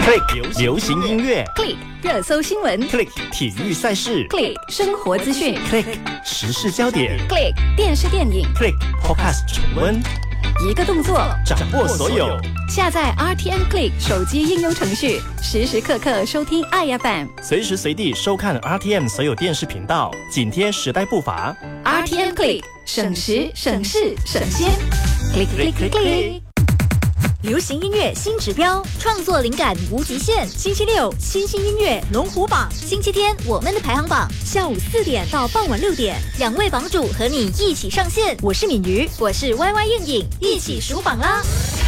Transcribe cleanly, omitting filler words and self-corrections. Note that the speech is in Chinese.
Click 流行音乐 ，Click 热搜新闻 ，Click 体育赛事 ，Click 生活资讯 ，Click 时事焦点 ，Click 电视电影 ，Click Podcast 重温， 一个动作掌握所有。 下载 RTM Click 手机应用程序，时时刻刻收听爱 FM， 随时随地收看 RTM 所有电视频道，紧贴时代步伐。 RTM Click 省时省事省先 ，Click Click Click Click。 流行音乐新指标，创作灵感无极限。星期六新兴音乐龙虎榜，星期天我们的排行榜，下午4点到傍晚6点，2位榜主和你一起上线。我是敏瑜，我是 YY 应影，一起数榜啦！